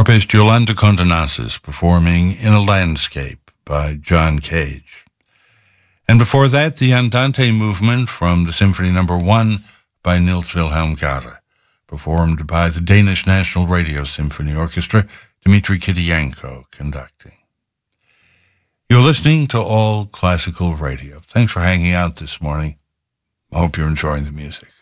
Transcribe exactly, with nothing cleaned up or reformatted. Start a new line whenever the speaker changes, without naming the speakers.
Harpist Yolanda Condonasis performing In a Landscape by John Cage. And before that, the Andante movement from the Symphony Number One by Niels Wilhelm Gade, performed by the Danish National Radio Symphony Orchestra, Dmitry Kirienko conducting. You're listening to All Classical Radio. Thanks for hanging out this morning. I hope you're enjoying the music.